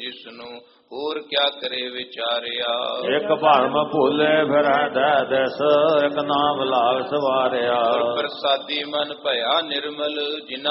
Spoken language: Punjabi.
ਜਿਸਨੂੰ ਹੋਰ ਕਿਆ ਕਰੇ ਵਿਚਾਰਿਆ। ਇੱਕ ਭਰਮ ਭੁੱਲੇ ਫਿਰੈ ਦੈ ਦਿਸ, ਇੱਕ ਨਾਮ ਲਾਗ ਸਵਾਰਿਆ। ਪ੍ਰਸਾਦੀ ਮਨ ਭਇਆ ਨਿਰਮਲ, ਜਿਨਾ